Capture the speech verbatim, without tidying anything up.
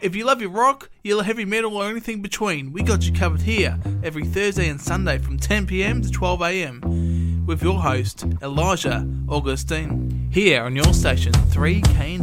If you love your rock, you love heavy metal or anything between, we got you covered here every Thursday and Sunday from ten p.m. to twelve a.m. with your host, Elijah Augustine, here on your station three K.